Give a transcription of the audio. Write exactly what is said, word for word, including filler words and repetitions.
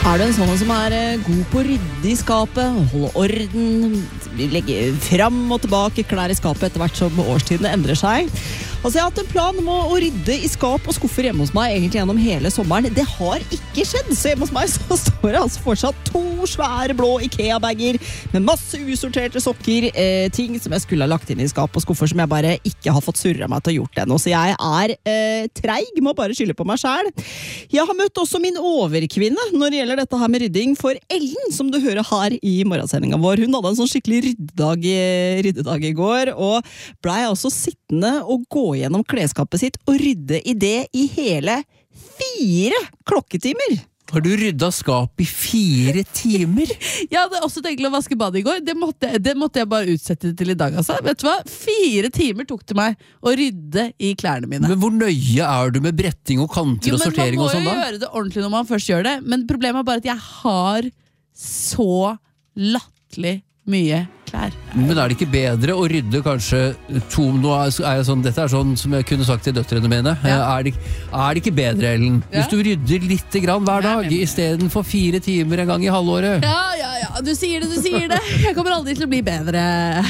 Er du en sånn som er god på å rydde i skapet, holde orden, legge fram og tilbake klær i skapet etter hvert som årstidene endrer seg? Altså, jeg har hatt en plan om å rydde i skap og skuffer hjemme hos meg egentlig gjennom hele sommeren. Det har ikke skjedd, så hjemme hos meg så står det altså fortsatt to svære blå IKEA-bagger med masse usorterte sokker, eh, ting som jeg skulle ha lagt inn i skap og skuffer som jeg bare ikke har fått surret meg til å gjort det ennå. Så jeg er eh, treig, må bare skylde på meg selv. Jeg har møtt også min overkvinne når det gjelder dette her med rydding, for Ellen, som du hører her i morgensendingen vår. Hun hadde en sånn skikkelig ryddedag, ryddedag i går, og ble altså sittende og gå gjennom klesskapet sitt og rydde i det i hele fire klokketimer. Har du rydda skap i fire timer? Jeg hadde også tenkt å vaske badet i går. Det måtte, det måtte jeg bare utsette til i dag. Altså. Vet du hva? Fire timer tok det meg å rydde i klærne mine. Men hvor nøye er du med bretting og kanter jo, og sortering og sånn da? Man må jo gjøre det ordentlig når man først gjør det. Men problemet er bare at jeg har så latterlig mye klær. Men er det ikke bedre å rydde kanskje to, nå er jeg sånn, dette er sånn som jeg kunne sagt til døtrene mine, ja. er, det, er det ikke bedre, Ellen? Ja. Hvis du rydder litt grann hver dag, ja, i stedet for fire timer en gang i halvåret? Ja, ja, ja, du sier det, du sier det. Jeg kommer aldri til å bli bedre.